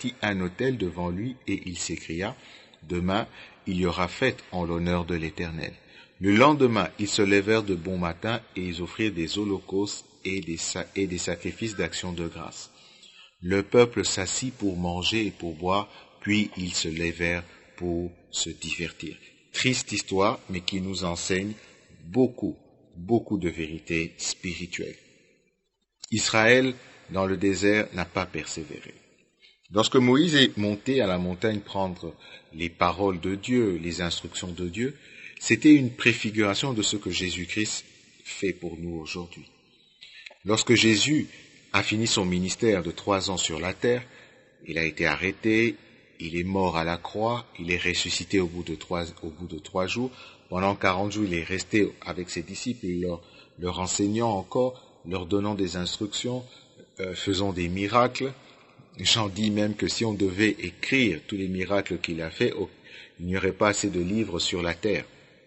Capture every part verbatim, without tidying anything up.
bâtit un autel devant lui et il s'écria, « Demain, il y aura fête en l'honneur de l'Éternel. » Le lendemain, ils se levèrent de bon matin et ils offrirent des holocaustes et des, sa- et des sacrifices d'action de grâce. Le peuple s'assit pour manger et pour boire, puis ils se levèrent pour se divertir. Triste histoire, mais qui nous enseigne beaucoup, beaucoup de vérités spirituelles. Israël, dans le désert, n'a pas persévéré. Lorsque Moïse est monté à la montagne prendre les paroles de Dieu, les instructions de Dieu, c'était une préfiguration de ce que Jésus-Christ fait pour nous aujourd'hui. Lorsque Jésus a fini son ministère de trois ans sur la terre, il a été arrêté, il est mort à la croix, il est ressuscité au bout de trois, au bout de trois jours. Pendant quarante jours, il est resté avec ses disciples, leur, leur enseignant encore, leur donnant des instructions, euh, faisant des miracles. J'en dis même que si on devait écrire tous les miracles qu'il a faits, il n'y aurait pas assez de livres sur la terre.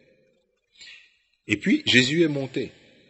Et puis, Jésus est monté.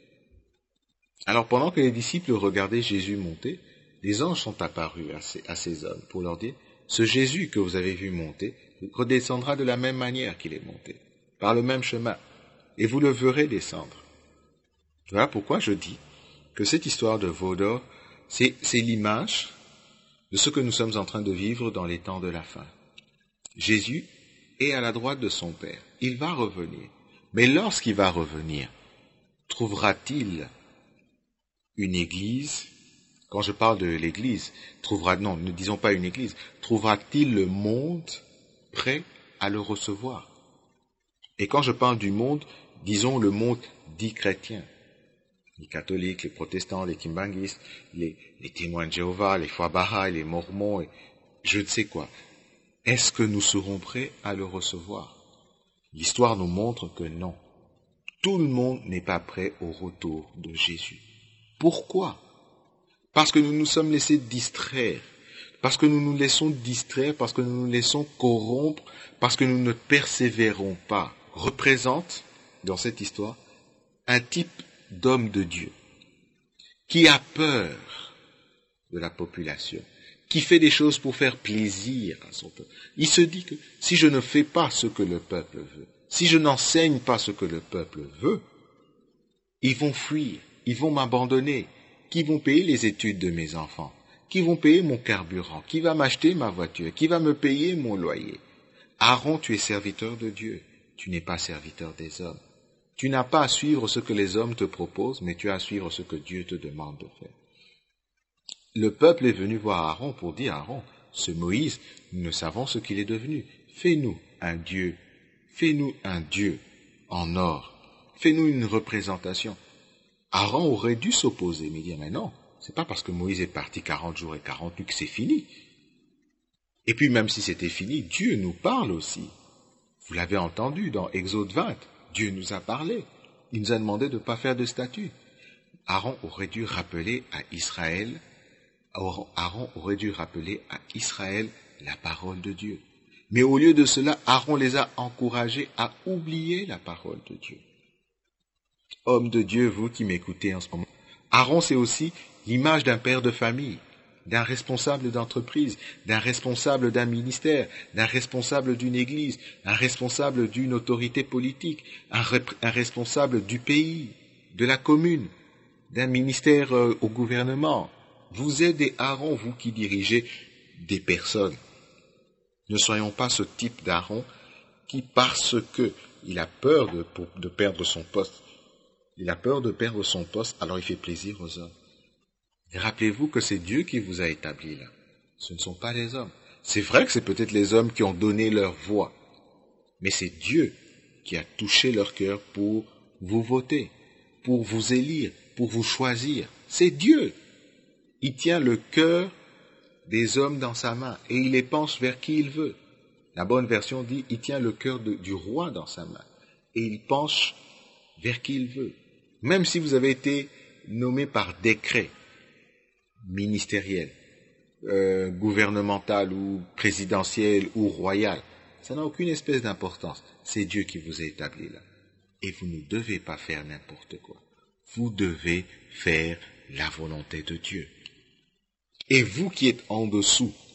Alors, pendant que les disciples regardaient Jésus monter, des anges sont apparus à ces, à ces hommes pour leur dire, « Ce Jésus que vous avez vu monter redescendra de la même manière qu'il est monté, par le même chemin, et vous le verrez descendre. » Voilà pourquoi je dis que cette histoire de veau d'or, c'est, c'est l'image de ce que nous sommes en train de vivre dans les temps de la fin. Jésus est à la droite de son Père. Il va revenir. Mais lorsqu'il va revenir, trouvera-t-il une église? Quand je parle de l'église, trouvera, non, ne disons pas une église, trouvera-t-il le monde prêt à le recevoir? Et quand je parle du monde, disons le monde dit chrétien. Les catholiques, les protestants, les kimbanguistes, les, les témoins de Jéhovah, les foi Baha'i, les mormons, et je ne sais quoi. Est-ce que nous serons prêts à le recevoir? L'histoire nous montre que non. Tout le monde n'est pas prêt au retour de Jésus. Pourquoi? Parce que nous nous sommes laissés distraire, parce que nous nous laissons distraire, parce que nous nous laissons corrompre, parce que nous ne persévérons pas. Représente, dans cette histoire, un type d'homme de Dieu qui a peur de la population, qui fait des choses pour faire plaisir à son peuple. Il se dit que si je ne fais pas ce que le peuple veut, si je n'enseigne pas ce que le peuple veut, ils vont fuir, ils vont m'abandonner. Qui vont payer les études de mes enfants? Qui vont payer mon carburant? Qui va m'acheter ma voiture? Qui va me payer mon loyer? Aaron, tu es serviteur de Dieu, tu n'es pas serviteur des hommes. Tu n'as pas à suivre ce que les hommes te proposent, mais tu as à suivre ce que Dieu te demande de faire. Le peuple est venu voir Aaron pour dire, Aaron, ce Moïse, nous ne savons ce qu'il est devenu. Fais-nous un Dieu, fais-nous un Dieu en or, fais-nous une représentation. Aaron aurait dû s'opposer, mais dire, mais non, c'est pas parce que Moïse est parti quarante jours et quarante nuits que c'est fini. Et puis même si c'était fini, Dieu nous parle aussi. Vous l'avez entendu dans Exode vingt, Dieu nous a parlé. Il nous a demandé de ne pas faire de statue. Aaron aurait dû rappeler à Israël, Aaron aurait dû rappeler à Israël la parole de Dieu. Mais au lieu de cela, Aaron les a encouragés à oublier la parole de Dieu. Homme de Dieu, vous qui m'écoutez en ce moment, Aaron, c'est aussi l'image d'un père de famille, d'un responsable d'entreprise, d'un responsable d'un ministère, d'un responsable d'une église, un responsable d'une autorité politique, un, rep- un responsable du pays, de la commune, d'un ministère euh, au gouvernement. Vous êtes des Aaron, vous qui dirigez des personnes. Ne soyons pas ce type d'Aaron qui, parce que il a peur de, de perdre son poste, il a peur de perdre son poste, alors il fait plaisir aux hommes. Rappelez-vous que c'est Dieu qui vous a établi là. Ce ne sont pas les hommes. C'est vrai que c'est peut-être les hommes qui ont donné leur voix, mais c'est Dieu qui a touché leur cœur pour vous voter, pour vous élire, pour vous choisir. C'est Dieu. Il tient le cœur des hommes dans sa main et il les penche vers qui il veut. La bonne version dit, il tient le cœur de, du roi dans sa main et il penche vers qui il veut. Même si vous avez été nommé par décret ministériel, euh, gouvernemental ou présidentiel ou royal, ça n'a aucune espèce d'importance. C'est Dieu qui vous a établi là. Et vous ne devez pas faire n'importe quoi. Vous devez faire la volonté de Dieu. Et vous qui êtes en dessous,